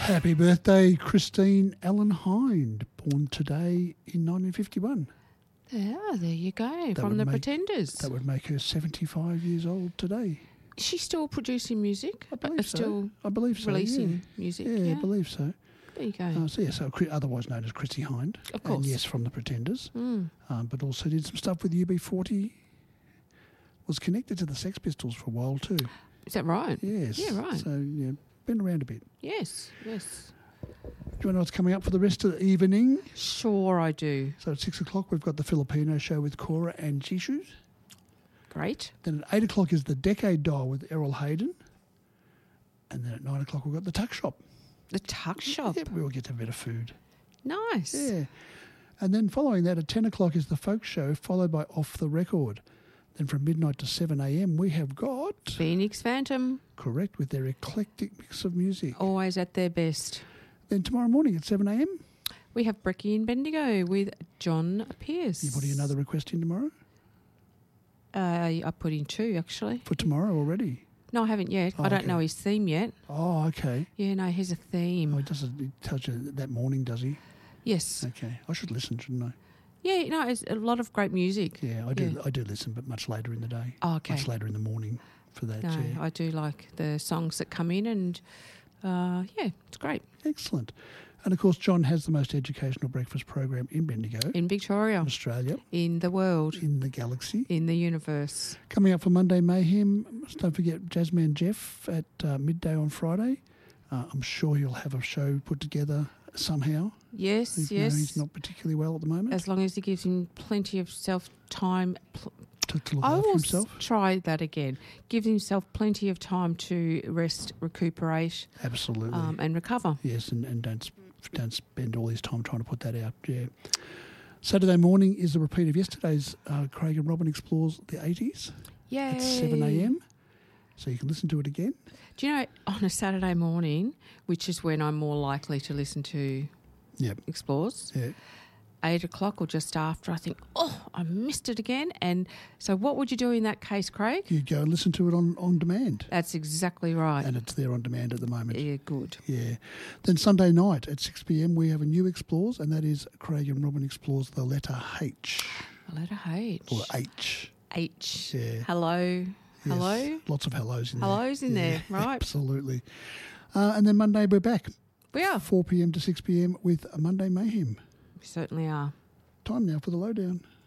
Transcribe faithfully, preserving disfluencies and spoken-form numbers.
Happy birthday, Christine Allen Hind, born today in nineteen fifty-one. Yeah, there you go, That from would the make- Pretenders. That would make her seventy-five years old today. Is she still producing music? I believe Uh, so. Still I believe so. releasing yeah. music? Yeah, Yeah, I believe so. there you go. Uh, so, yeah, so Chri- otherwise known as Christy Hind. Of course. And yes, from the Pretenders. Mm. Um, but also did some stuff with U B forty. Was connected to the Sex Pistols for a while too. Is that right? Yes. Yeah, right. So, yeah, been around a bit. Yes, yes. Do you want to know what's coming up for the rest of the evening? Sure, I do. So at six o'clock, we've got the Filipino show with Cora and Jishu. Great. Then at eight o'clock is the Decade Dial with Errol Hayden. And then at nine o'clock, we've got the Tuck Shop. The Tuck Shop. Yeah, we'll get a bit of food. Nice. Yeah. And then following that, at ten o'clock is the Folk Show, followed by Off the Record. Then from midnight to seven a.m, we have got... Phoenix Phantom. Correct, with their eclectic mix of music. Always at their best. Then tomorrow morning at seven a.m, We have Bricky and Bendigo with John Pierce. you putting another request in tomorrow? Uh, I put in two, actually. For tomorrow already? No, I haven't yet. Oh, I don't okay. know his theme yet. Oh, okay. Yeah, no, he's a theme. Oh, he doesn't he tells you that morning, does he? Yes. Okay. I should listen, shouldn't I? Yeah, no, it's a lot of great music. Yeah, I do Yeah. I do listen, but much later in the day. Oh, okay. Much later in the morning for that, No, yeah. I do like the songs that come in and, uh, yeah, it's great. Excellent. And, of course, John has the most educational breakfast program in Bendigo, In Victoria, Australia, in the world, in the galaxy. in the universe. Coming up for Monday Mayhem, don't forget Jazzman Jeff at uh, midday on Friday. Uh, I'm sure he'll have a show put together somehow. Yes, even though yes. he's not particularly well at the moment. As long as he gives him plenty of self-time. Pl- to, to look I after will himself. s- try that again. Give himself plenty of time to rest, recuperate, Absolutely. um, and recover. Yes, and, and don't sp- don't spend all his time trying to put that out. Yeah. Saturday morning is a repeat of yesterday's uh, Craig and Robin Explores the eighties Yay. at seven a.m. So you can listen to it again. Do you know, on a Saturday morning, which is when I'm more likely to listen to Yep. Explores, Yeah. eight o'clock or just after, I think, oh, I missed it again. And so what would you do in that case, Craig? You go and listen to it on, on demand. That's exactly right. And it's there on demand at the moment. Yeah, good. Yeah. Then Sunday night at six p.m. we have a new Explores, and that is Craig and Robin Explores the letter H. A letter H. Or H. H. Yeah. Hello. Yes. Hello. Lots of hellos in there. Hellos in there, right. Absolutely. Uh, and then Monday we're back. We are. four p.m. to six p.m. with a Monday Mayhem. We certainly are. Time now for the lowdown.